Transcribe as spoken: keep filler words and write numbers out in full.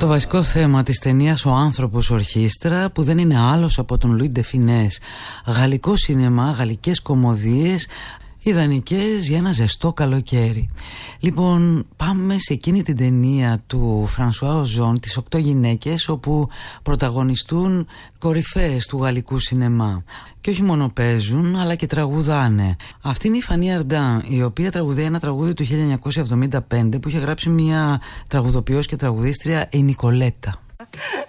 Το βασικό θέμα της ταινίας «Ο άνθρωπος ορχήστρα», που δεν είναι άλλος από τον Λουί ντε Φινές. Γαλλικό σινεμά, γαλλικές κωμωδίες, ιδανικές για ένα ζεστό καλοκαίρι. Λοιπόν, πάμε σε εκείνη την ταινία του Φρανσουά Οζόν, τις οκτώ γυναίκες, όπου πρωταγωνιστούν κορυφαίες του γαλλικού σινεμά. Και όχι μόνο παίζουν, αλλά και τραγουδάνε. Αυτή είναι η Φανή Αρντάν, η οποία τραγουδάει ένα τραγούδι του χίλια εννιακόσια εβδομήντα πέντε που είχε γράψει μια τραγουδοποιός και τραγουδίστρια, η Νικολέτα.